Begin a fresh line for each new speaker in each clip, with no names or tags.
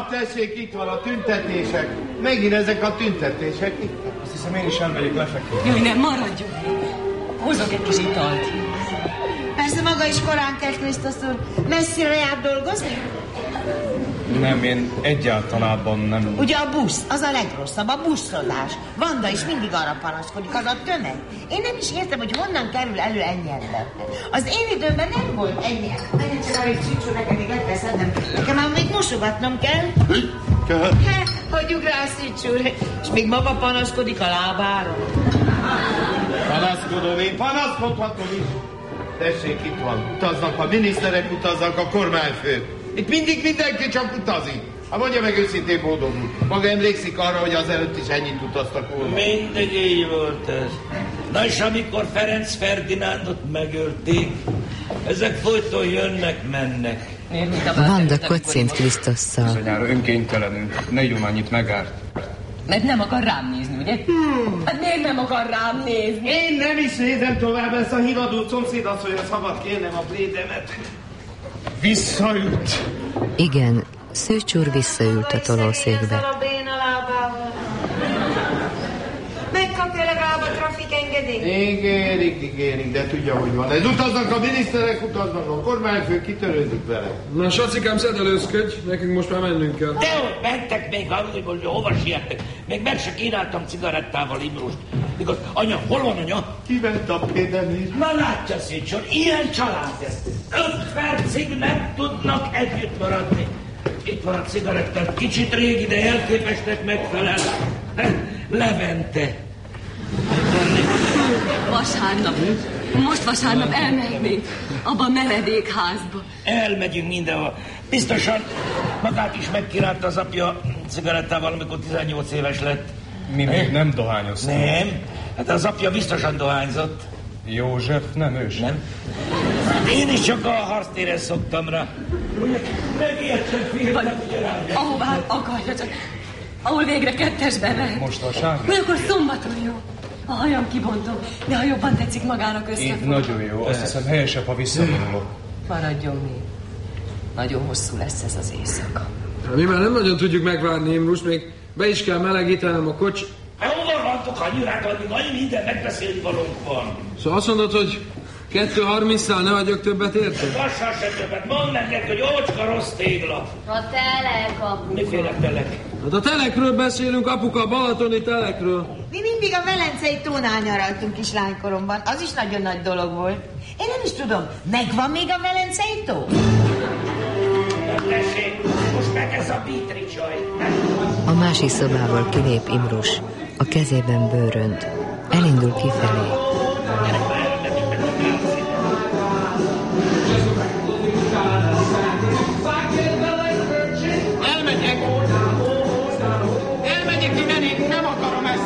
tessék, itt van a tüntetések. Megint ezek a tüntetések.
Azt hiszem, én is elmegyek lefeküdni.
Jaj, nem, maradjon. Hozok egy kis italt.
Persze maga is korán kell, Krisztus úr. Messzire jár dolgozni?
Nem, én egyáltalában nem.
Ugye a busz, az a legrosszabb, a buszozás. Vanda is mindig arra panaszkodik, az a tömeg. Én nem is értem, hogy honnan kerül elő ennyi ember. Az én időmben nem volt ennyi. Nagyon csak arra, hogy Csicsó, neked még le kell szednem. Nekem már még mosogatnom kell. Hagyjuk rá, Csicsó. És még maga panaszkodik a lábára.
Panaszkodom, én panaszkodhatom is. Tessék, itt van. Utaznak a miniszterek, utaznak a kormányfők. Itt mindig mindenki csak utazik. Hát mondja meg őszintén, Bódog úr. Maga emlékszik arra, hogy azelőtt is ennyit utaztak volna?
Mindig így volt ez. Na és amikor Ferenc Ferdinándot megölték, ezek folyton jönnek, mennek.
Vanda kocint Krisztusszal.
Bizonyára önkénytelenünk. Ne írjon annyit megárt.
Mert nem akar rám nézni, ugye? Hát miért nem akar rám nézni?
Én nem is nézem tovább ezt a hívadó szomszédasszony, a szabad kérnem a plédemet. Visszajut.
Igen, Szűcs úr visszaült a tolószékbe.
Megkapja legalább a trafik engedélyt?
Ígérik, de tudja, hogy van. Ez utaznak a miniszterek, utaznak a kormányfők, kitörődik vele.
Na, sacikám, szedelőzködj, nekünk most már mennünk kell.
Dehogy mentek még, hogy hova siettek. Még meg se kínáltam cigarettával Imrust. Igaz, anya, hol van anya?
Kiment a pédemért.
Na látja, Szécsor, ilyen család ez. 5 percig nem tudnak együtt maradni. Itt van a cigarettát, kicsit régi, de jelképesnek megfelel. Levente.
Vasárnap. Most vasárnap elmehetnénk abba a menedékházba.
Elmegyünk mindenhol. Biztosan magát is megkínálta az apja cigarettával, amikor 18 éves lett.
Mi még nem dohányoztam.
Nem? Hát az apja biztosan dohányzott.
József, nem ős.
Nem? Én is csak a harctéren szoktam rá. Megértem, félnek, ugye rá.
Ahová akarja, csak ahol végre kettesben lehet.
Most vasárnap?
Vagy akkor szombaton jó. A hajam kibontom, de ha jobban tetszik magának összefog.
Én nagyon jó. Azt hiszem helyesebb, ha visszavonulok.
Maradjon még. Nagyon hosszú lesz ez az éjszaka.
Mi már nem nagyon tudjuk megvárni Imrust, még be is kell melegítenem a kocsi.
Hát hova vantok annyirák, addig annyi minden megbeszélni valónk van.
Szóval azt mondod, hogy 2:30-szal ne vagyok többet érted?
Lassan se többet. Mondd neked, hogy ócska rossz tégla.
A telek, apuka.
Miféle telek?
Hát a telekről beszélünk, apuka, a balatoni telekről.
Mi mindig a Velencei tónál nyaraltunk kislánykoromban. Az is nagyon nagy dolog volt. Én nem is tudom, megvan még a Velencei tó?
Tessék, most meg ez a Beatrice-aj.
A másik szobából kilép Imrus. A kezében bőrönt. Elindul kifelé.
Elmegyek innen, én nem akarom ezt.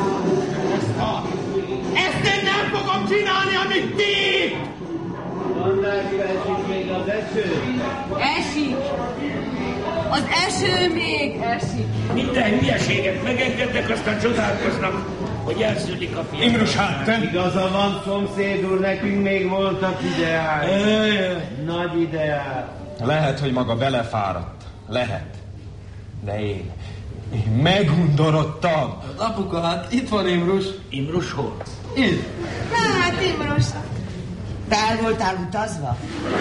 Ezt én nem fogom csinálni, amit ti! Mondásra esik még az eső.
Esik! Az eső még esik!
Minden hülyeséget megengednek, aztán csodálkoznak, hogy elszűnik a fiam.
Imrus, hát te?
Igaza van, szomszéd úr, nekünk még voltak ideák. Nagy ideák.
Lehet, hogy maga belefáradt. Lehet. De én megundorodtam.
Apuka, hát itt van Imrus.
Imrus hol?
Itt.
Hát, Imrus, te el voltál utazva?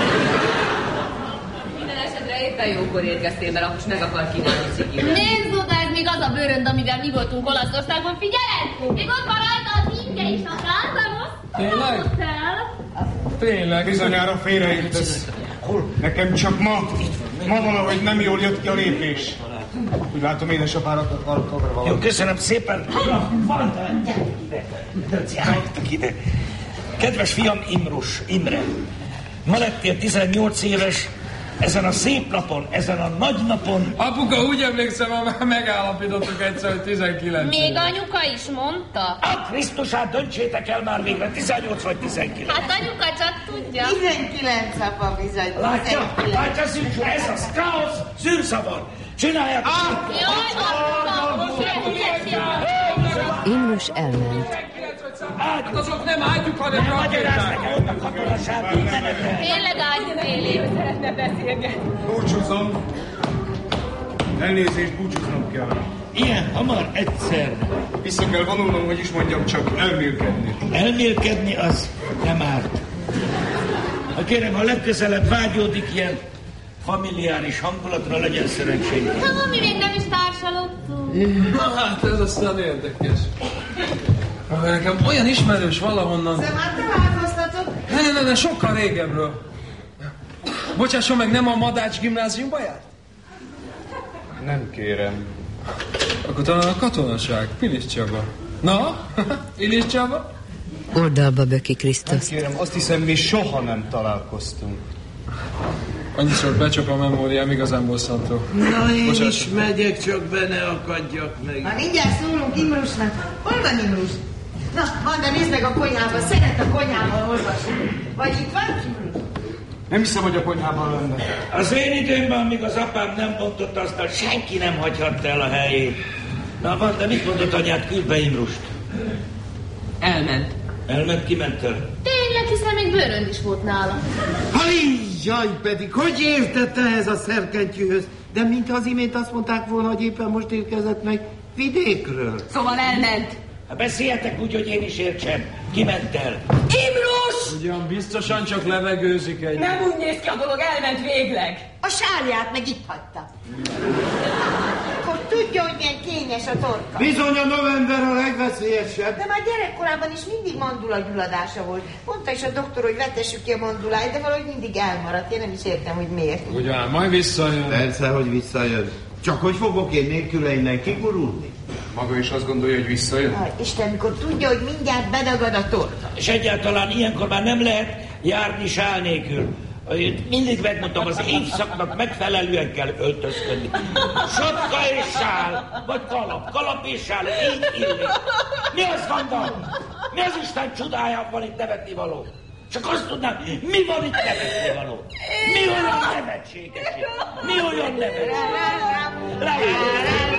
Minden esetre éppen jókor érkeztél, mert Apus meg akar kínálni cigivel.
Nézd oda, ez még az a bőrönd, amivel mi voltunk Olaszországban. Figyeled! Még ott van rajta az inge is, a Lázarosz.
Tényleg? Tényleg.
Bizonyára félreértesz. Nekem csak ma valahogy nem jól jött ki a lépés. Úgy látom, édesapára akarok valami.
Jó, köszönöm szépen. Van, gyertek ide. Gyertek ide. Kedves fiam Imrus, Imre, ma lettél 18 éves, ezen a szép napon, ezen a nagy napon...
Apuka, úgy emlékszem, már megállapítottuk egyszer, hogy 19.
Még anyuka is mondta.
A Krisztusát, döntsétek el már végre, 18 vagy 19.
Hát anyuka csak tudja.
19, apa, bizony.
Látja, Szűcs, ez az káosz, szűrszabad. Csináljátok!
Jaj, apuka!
Imrus elment.
Hát azok nem ágyuk, hanem
rakják.
Tényleg ágyuk élő.
Szeretne beszélgetni.
Búcsúzom. Elnézést, búcsúznom kell.
Ilyen hamar egyszer.
Vissza kell vonulnom, hogy is mondjam, csak elmélkedni.
Elmélkedni az nem árt. Ha kérem, ha legközelebb vágyódik ilyen familiáris hangulatra, legyen szerencsénk.
Ha mi még nem is társalogtunk.
Hát ez aztán érdekes. Nekem olyan ismerős valahonnan...
De már találkoztatok?
Ne, sokkal régebről. Bocsásson meg, nem a Madács gimnáziumba járt?
Nem kérem.
Akkor talán a katonaság, Pilis Csaba. Na, Pilis Csaba?
Oldalba böki
Nem
Krisztus.
kérem, azt hiszem, mi soha nem találkoztunk.
Annyiszor becsap a memóriám, igazán bosszantó.
Na, én
Bocsásson.
is megyek, csak be ne akadjak meg.
Na, mindjárt szólunk Imrusnak. Hol van Imrus? Na, Vanda, nézd meg a konyhába. Szeret a konyhában olvasni. Vagy itt van Imrus?
Nem hiszem, hogy a konyhában lenne.
Az én időmben, amíg az apám nem bontott asztalt, senki nem hagyhatta el a helyét. Na, Vanda, mit mondott anyád? Küld be Imrust.
Elment.
Elment, kiment el.
Tényleg, hiszen még bőrönd is volt nála.
Jaj, pedig, hogy értett ehhez a szerkentyűhöz? De mintha az imént azt mondták volna, hogy éppen most érkezett meg vidékről.
Szóval elment.
Hát beszéljetek úgy, hogy én is értsem. Kiment el.
Imrus!
Ugyan biztosan csak levegőzik egy...
Nem úgy néz ki a dolog, elment végleg.
A sárját meg itt hagyta. Hogy tudja, hogy milyen kényes a torka.
Bizony a november a legveszélyesebb.
De már gyerekkorában is mindig mandulagyulladása volt. Mondta is a doktor, hogy vetessük ki a manduláit, de valahogy mindig elmaradt. Én nem is értem, hogy miért.
Ugyan, majd visszajön.
Persze, hogy visszajön. Csak hogy fogok én nélküle innen kigurulni?
Maga is azt gondolja, hogy visszajön?
Aj, Isten, mikor tudja, hogy mindjárt bedagad a torka.
És egyáltalán ilyenkor már nem lehet járni sál nélkül. Mindig megmondtam, az évszaknak megfelelően kell öltözködni. Sapka és sál, vagy kalap. Kalap és sál, így illik. Mi az, Vanda? Mi az Isten csodájában van itt nevetni való? Csak azt tudnám, mi van itt nevetni való? Mi olyan nevetséges? Mi olyan nevetséges?